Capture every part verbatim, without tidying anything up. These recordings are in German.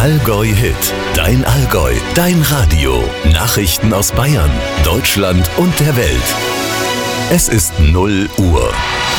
Allgäu Hit. Dein Allgäu, dein Radio. Nachrichten aus Bayern, Deutschland und der Welt. Es ist null Uhr.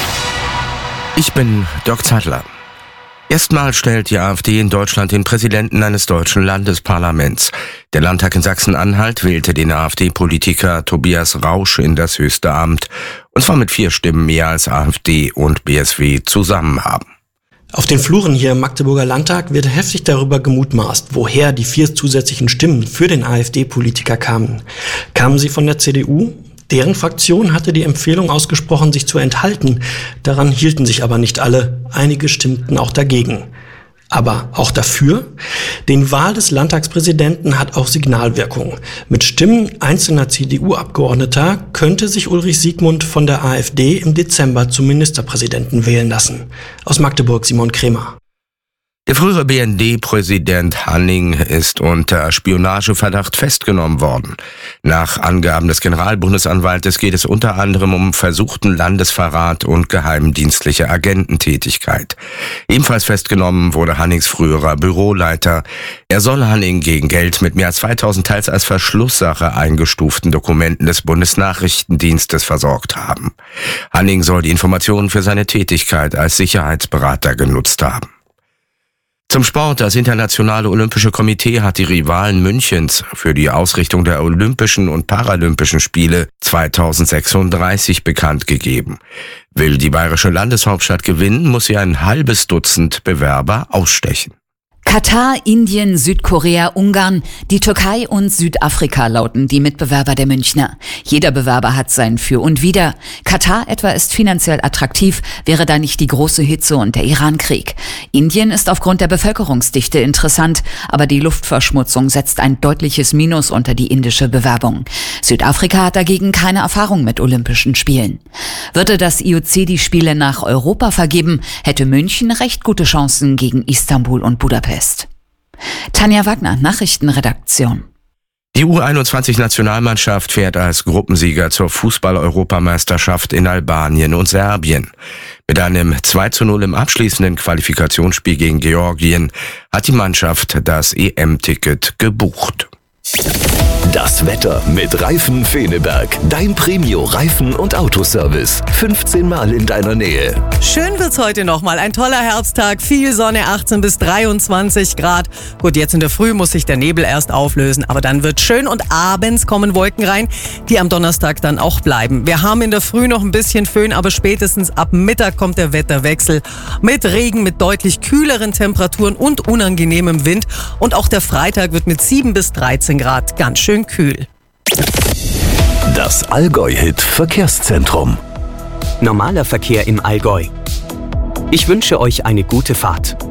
Ich bin Dirk Zeitler. Erstmals stellt die AfD in Deutschland den Präsidenten eines deutschen Landesparlaments. Der Landtag in Sachsen-Anhalt wählte den AfD-Politiker Tobias Rausch in das höchste Amt. Und zwar mit vier Stimmen mehr als AfD und B S W zusammen haben. Auf den Fluren hier im Magdeburger Landtag wird heftig darüber gemutmaßt, woher die vier zusätzlichen Stimmen für den AfD-Politiker kamen. Kamen sie von der C D U? Deren Fraktion hatte die Empfehlung ausgesprochen, sich zu enthalten. Daran hielten sich aber nicht alle. Einige stimmten auch dagegen. Aber auch dafür? Die Wahl des Landtagspräsidenten hat auch Signalwirkung. Mit Stimmen einzelner C D U-Abgeordneter könnte sich Ulrich Siegmund von der AfD im Dezember zum Ministerpräsidenten wählen lassen. Aus Magdeburg Simon Kremer. Der frühere B N D-Präsident Hanning ist unter Spionageverdacht festgenommen worden. Nach Angaben des Generalbundesanwaltes geht es unter anderem um versuchten Landesverrat und geheimdienstliche Agententätigkeit. Ebenfalls festgenommen wurde Hannings früherer Büroleiter. Er soll Hanning gegen Geld mit mehr als zweitausend teils als Verschlusssache eingestuften Dokumenten des Bundesnachrichtendienstes versorgt haben. Hanning soll die Informationen für seine Tätigkeit als Sicherheitsberater genutzt haben. Zum Sport. Das Internationale Olympische Komitee hat die Rivalen Münchens für die Ausrichtung der Olympischen und Paralympischen Spiele zweitausendsechsunddreißig bekannt gegeben. Will die bayerische Landeshauptstadt gewinnen, muss sie ein halbes Dutzend Bewerber ausstechen. Katar, Indien, Südkorea, Ungarn, die Türkei und Südafrika lauten die Mitbewerber der Münchner. Jeder Bewerber hat sein Für und Wider. Katar etwa ist finanziell attraktiv, wäre da nicht die große Hitze und der Irankrieg. Indien ist aufgrund der Bevölkerungsdichte interessant, aber die Luftverschmutzung setzt ein deutliches Minus unter die indische Bewerbung. Südafrika hat dagegen keine Erfahrung mit Olympischen Spielen. Würde das I O C die Spiele nach Europa vergeben, hätte München recht gute Chancen gegen Istanbul und Budapest. Tanja Wagner, Nachrichtenredaktion. Die U einundzwanzig-Nationalmannschaft fährt als Gruppensieger zur Fußball-Europameisterschaft in Albanien und Serbien. Mit einem zwei zu null im abschließenden Qualifikationsspiel gegen Georgien hat die Mannschaft das E M-Ticket gebucht. Das Wetter mit Reifen Feneberg. Dein Premio-Reifen- und Autoservice. fünfzehn Mal in deiner Nähe. Schön wird's heute nochmal. Ein toller Herbsttag. Viel Sonne, achtzehn bis dreiundzwanzig Grad. Gut, jetzt in der Früh muss sich der Nebel erst auflösen. Aber dann wird's schön und abends kommen Wolken rein, die am Donnerstag dann auch bleiben. Wir haben in der Früh noch ein bisschen Föhn, aber spätestens ab Mittag kommt der Wetterwechsel. Mit Regen, mit deutlich kühleren Temperaturen und unangenehmem Wind. Und auch der Freitag wird mit sieben bis dreizehn Grad ganz schön kühl. Das Allgäu-Hit Verkehrszentrum. Normaler Verkehr im Allgäu. Ich wünsche euch eine gute Fahrt.